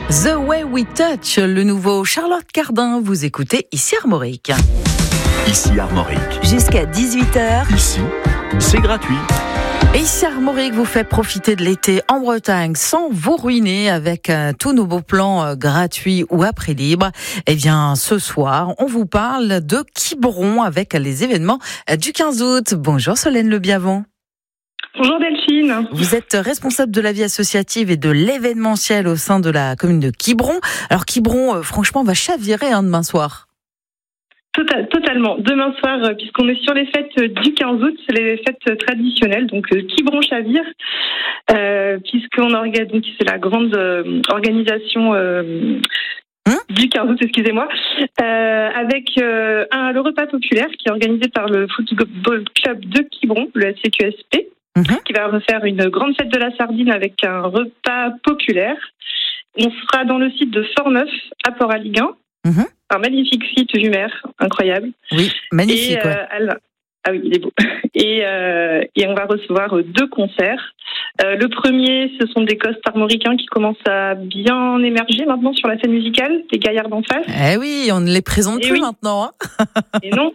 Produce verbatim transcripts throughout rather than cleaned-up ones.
The Way We Touch, le nouveau Charlotte Cardin. Vous écoutez ici Armorique. Ici Armorique. Jusqu'à dix-huit heures. Ici, c'est gratuit. Et ici Armorique vous fait profiter de l'été en Bretagne sans vous ruiner avec euh, tous nos beaux plans euh, gratuits ou à prix libre. Eh bien, ce soir, on vous parle de Quiberon avec les événements euh, du quinze août. Bonjour Solène Le Biavant. Bonjour Delphine. Vous êtes responsable de la vie associative et de l'événementiel au sein de la commune de Quiberon. Alors Quiberon, euh, franchement, va chavirer hein, demain soir. Total, totalement. Demain soir, euh, puisqu'on est sur les fêtes du quinze août, c'est les fêtes traditionnelles, donc euh, Quiberon chavire, euh, puisqu'on organise, donc c'est la grande euh, organisation euh, hein du quinze août, excusez-moi, euh, avec euh, un, le repas populaire qui est organisé par le Football Club de Quiberon, le S C Q S P. Mmh. Qui va refaire une grande fête de la sardine avec un repas populaire. On sera dans le site de Fort-Neuf à Port-Aliguin. Mmh. Un magnifique site jumaire, incroyable. Oui, magnifique. Et, euh, ouais. elle... Ah oui, il est beau. Et, euh, et on va recevoir deux concerts. Euh, le premier, ce sont des costes armoricains qui commencent à bien émerger maintenant sur la scène musicale, des gaillards d'en face. Eh oui, on ne les présente et plus oui. maintenant. Hein. Et non.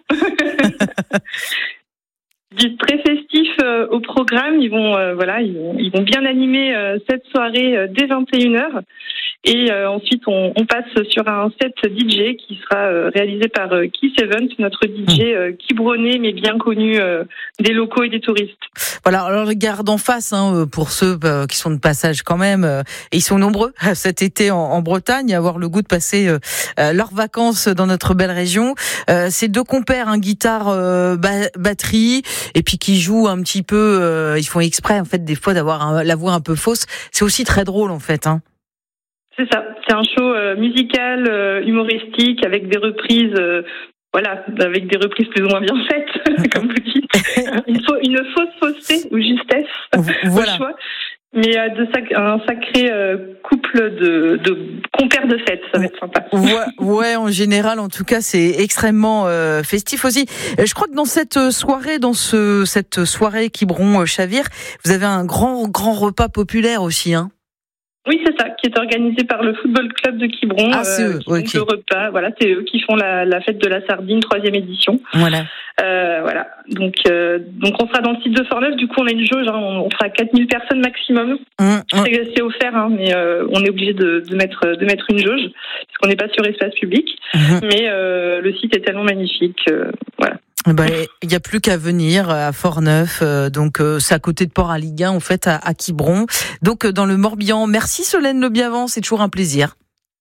Du très festif euh, au programme, ils vont euh, voilà, ils vont, ils vont bien animer euh, cette soirée euh, dès vingt et une heures. Et euh, ensuite, on, on passe sur un set D J qui sera euh, réalisé par euh, Keith Evans, notre D J euh, quiberonné mais bien connu euh, des locaux et des touristes. Voilà, alors regarde en face hein, pour ceux euh, qui sont de passage quand même. Euh, et ils sont nombreux cet été en, en Bretagne à avoir le goût de passer euh, euh, leurs vacances dans notre belle région. Euh, c'est deux compères, un guitare, euh, ba- batterie, et puis qui jouent un petit peu. Euh, ils font exprès en fait des fois d'avoir un, la voix un peu fausse. C'est aussi très drôle en fait. Hein. C'est ça, c'est un show euh, musical, euh, humoristique, avec des reprises, euh, voilà, avec des reprises plus ou moins bien faites, comme vous dites. Une, fa- une fausse fausseté ou justesse, voilà. au choix. Mais euh, de sac- un sacré euh, couple de, de compères de fête, ça va être sympa. Ouais, ouais, en général, en tout cas, c'est extrêmement euh, festif aussi. Je crois que dans cette soirée, dans ce cette soirée Quiberon Chavire, vous avez un grand grand repas populaire aussi, hein. Oui, c'est ça, qui est organisé par le Football Club de Quiberon. Ah, c'est eux, euh, ok. Le repas, voilà, c'est eux qui font la, la fête de la sardine, troisième édition. Voilà. Euh, voilà. Donc, euh, donc on sera dans le site de Fort-Neuf. Du coup, on a une jauge. Hein, on, on fera quatre mille personnes maximum. Mmh, mmh. C'est, c'est offert, hein, mais euh, on est obligé de, de mettre de mettre une jauge parce qu'on n'est pas sur espace public. Mmh. Mais euh, le site est tellement magnifique. Euh, voilà. Ben, il n'y a plus qu'à venir à Fort-Neuf, euh, donc euh, c'est à côté de Port-Aliguin, en fait, à, à Quiberon, donc euh, dans le Morbihan. Merci Solène Le Biavant, c'est toujours un plaisir.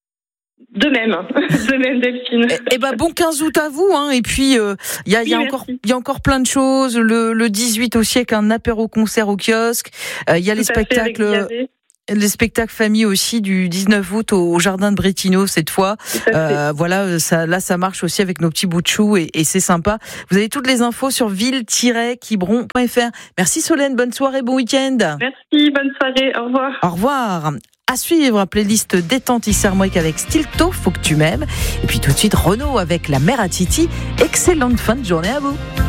De même, de même Delphine. Et, et ben bon quinze août à vous, hein. Et puis il euh, y a, y a oui, encore, il y a encore plein de choses. Le, le dix-huit aussi avec un apéro concert au kiosque. Il euh, y a Tout les spectacles. Les spectacles famille aussi du dix-neuf août au jardin de Brétignolles cette fois. Euh, voilà, ça, là ça marche aussi avec nos petits bouts de chou et, et c'est sympa. Vous avez toutes les infos sur ville tiret quiberon point f r. Merci Solène, bonne soirée, bon week-end. Merci, bonne soirée, au revoir. Au revoir. À suivre, playlist détente ici Armorique avec Stilto, faut que tu m'aimes. Et puis tout de suite Renaud avec la mère à Titi. Excellente fin de journée à vous.